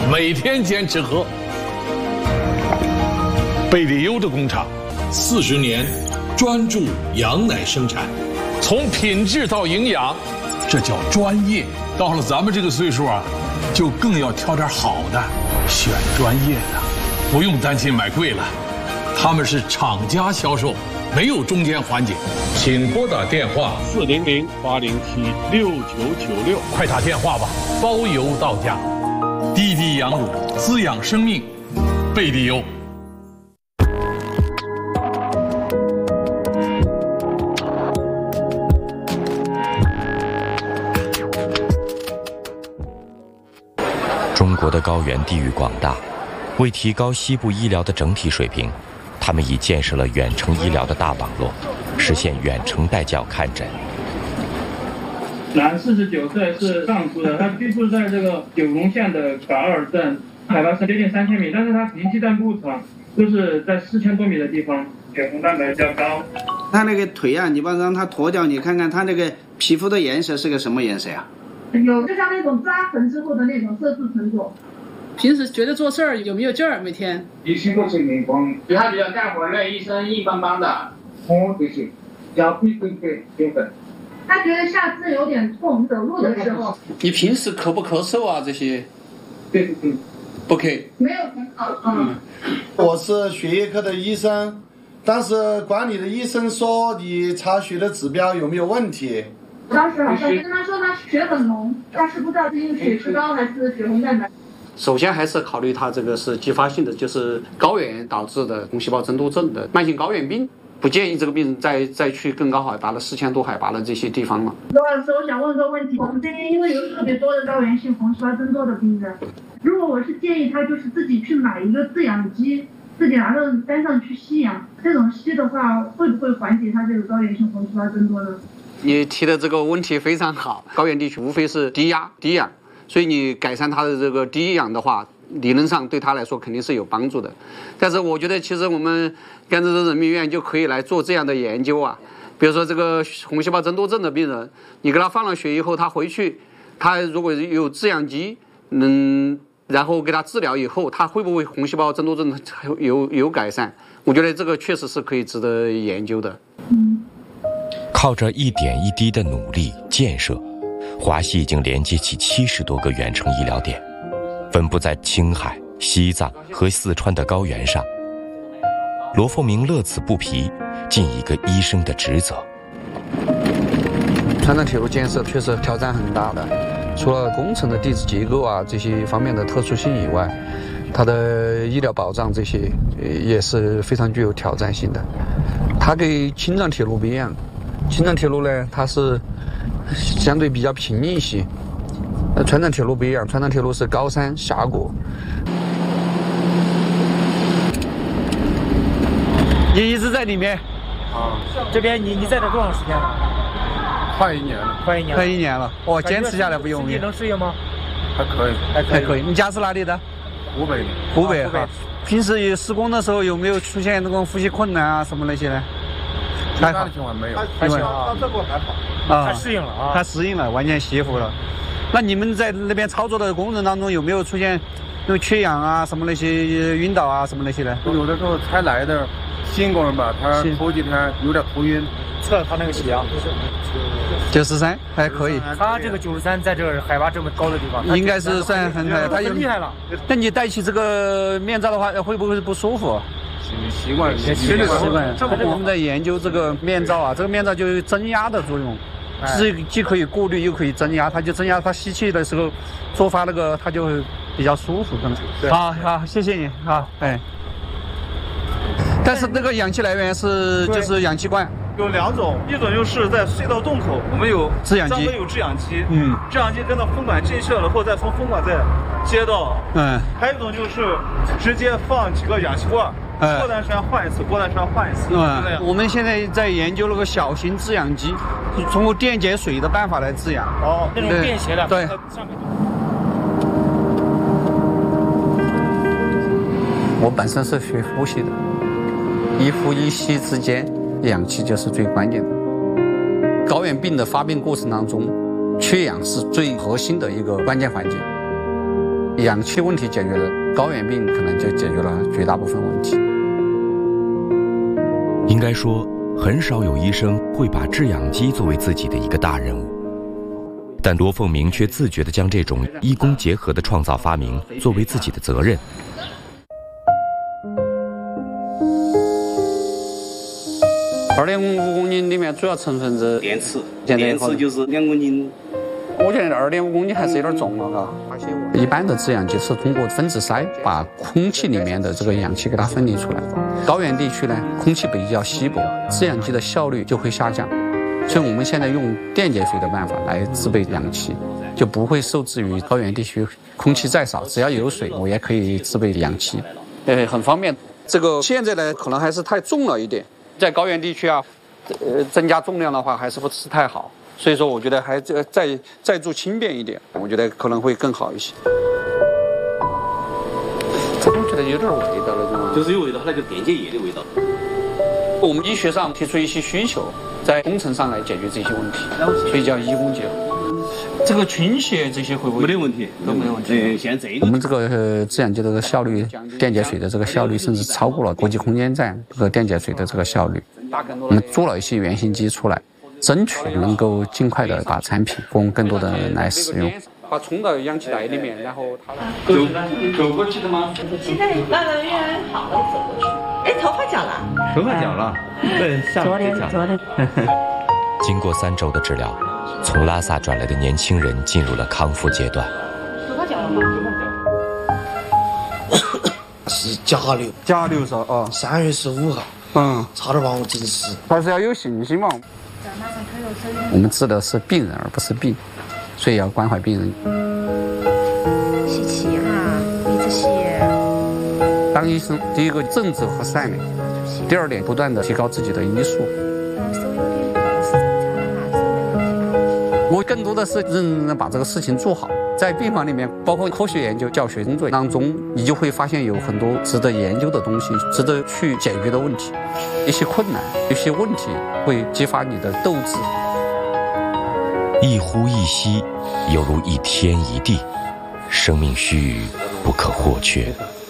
每天坚持喝。贝利优的工厂40年专注羊奶生产，从品质到营养，这叫专业。到了咱们这个岁数啊，就更要挑点好的，选专业的，不用担心买贵了。他们是厂家销售，没有中间环节。请拨打电话400-807-6996，快打电话吧，包邮到家。滴滴羊乳滋养生命，贝利优。 中国的高原地域广大，为提高西部医疗的整体水平，他们已建设了远程医疗的大网络，实现远程带教看诊。 男49岁是上述的，他居住在这个九龙县的嘎尔镇，海拔是接近3000米，但是他年纪段不长，就是在4000多米的地方，血红蛋白较高。 他那个腿啊，你把让他脱掉，你看看他那个皮肤的颜色是个什么颜色呀？ 有就像那种抓痕之后的那种色素沉着。 平时觉得做事儿有没有劲儿？每天 15个情况，他比较干活累，一身硬邦邦的，这些脚背对对粉。 他觉得下肢有点痛，走路的时候。 你平时咳不咳嗽啊？这些？ 对， 不咳。 没有很好。 我是血液科的医生，但是管理的医生说你查血的指标有没有问题？ 当时好像跟他说他血很浓，但是不知道是因为血脂高还是血红蛋白。 首先还是考虑他这个是继发性的，就是高原导致的红细胞增多症的慢性高原病，不建议这个病人再去更高海拔的4000多海拔的这些地方了。 罗老师，我想问个问题，我们这边因为有特别多的高原性红细胞增多的病人，如果我是建议他就是自己去买一个制氧机，自己拿到山上去吸氧，这种吸的话会不会缓解他这个高原性红细胞增多呢？ 你提的这个问题非常好，高原地区无非是低压低氧，所以你改善它的这个低氧的话，理论上对他来说肯定是有帮助的。但是我觉得其实我们甘孜州人民医院就可以来做这样的研究啊，比如说这个红细胞增多症的病人，你给他放了血以后，他回去他如果有制氧机然后给他治疗以后，他会不会红细胞增多症有改善？我觉得这个确实是可以值得研究的。 靠着一点一滴的努力建设，华西已经连接起70多个远程医疗点，分布在青海、西藏和四川的高原上。罗凤鸣乐此不疲，尽一个医生的职责。 川藏铁路建设确实挑战很大的，除了工程的地质结构啊这些方面的特殊性以外，它的医疗保障这些也是非常具有挑战性的。它跟青藏铁路不一样，青藏铁路呢它是相对比较平一些，川藏铁路不一样，川藏铁路是高山峡谷。 你一直在里面啊？这边你在这多长时间了？ 快1年了。 快1年了。哦，坚持下来不容易。能适应吗？ 还可以。 你家是哪里的？湖北哈。平时施工的时候有没有出现那种呼吸困难啊什么那些呢？ 还好，情况没有。 还行啊。 这个还好。 他适应了啊。他适应了，完全恢复了。那你们在那边操作的工人当中有没有出现那种缺氧啊什么那些晕倒啊什么那些呢？ 有的时候才来的新工人吧，他头几天有点头晕。 测他那个血压93，还可以。 他这个93在这海拔这么高的地方， 应该是算很厉害。他厉害了。 那你戴起这个面罩的话，会不会不舒服？ 习惯。 我们在研究这个面罩啊，这个面罩就有增压的作用，既可以过滤又可以增压，它就增压，它吸气的时候做发那个它就比较舒服，可能。好，谢谢你，好，哎。但是那个氧气来源就是氧气罐。 有2种，一种就是在隧道洞口，我们有制氧机， 专门有制氧机，制氧机跟到风管进去了，然后再从风管再接到，还有一种就是直接放几个氧气罐，过段时间换一次，过段时间换一次。 我们现在在研究那个小型制氧机，通过电解水的办法来制氧。 哦，那种便携的。 对。 我本身是学呼吸的，一呼一吸之间，氧气就是最关键的。高原病的发病过程当中，缺氧是最核心的一个关键环节。 氧气问题解决了，高原病可能就解决了绝大部分问题。 应该说，很少有医生会把制氧机作为自己的一个大任务，但罗凤鸣却自觉地将这种医工结合的创造发明作为自己的责任。 2.5公斤里面主要成分是电池，电池就是2公斤。 我觉得2.5公斤还是有点重了哈。一般的制氧机是通过分子筛把空气里面的这个氧气给它分离出来。高原地区呢，空气比较稀薄，制氧机的效率就会下降。所以我们现在用电解水的办法来制备氧气，就不会受制于高原地区空气再少，只要有水，我也可以制备氧气，很方便。这个现在呢，可能还是太重了一点，在高原地区啊，增加重量的话还是不是太好。所以说，我觉得还再做轻便一点，我觉得可能会更好一些。这我觉得有点味道了， 就是有味道，那就电解液的味道。 我们医学上提出一些需求，在工程上来解决这些问题，所以叫医工结合。这个倾斜这些会不会没得问题？都没有问题。现在我们这个制氧机的这个效率，电解水的这个效率，甚至超过了国际空间站这个电解水的这个效率。我们做了一些原型机出来，争取能够尽快的把产品供更多的人来使用。把冲到氧气袋里面，然后它走过去的吗？ 现在那个越来越好了，走过去。哎，头发绞了？ 头发绞了？对， 昨天。 经过3周的治疗，从拉萨转来的年轻人进入了康复阶段。 头发绞了吗？ 是甲流， 甲流是啊 ，3月15号，差点把我整死。 还是要有信心嘛。我们治的是病人而不是病，所以要关怀病人。 吸气哈，鼻子吸。 当医生，第一个正直和善良，第二点不断的提高自己的医术。我更多的是认真的把这个事情做好。在病房里面，包括科学研究、教学工作当中，你就会发现有很多值得研究的东西，值得去解决的问题。一些困难，有些问题会激发你的斗志。 一呼一吸，犹如一天一地，生命须臾不可或缺。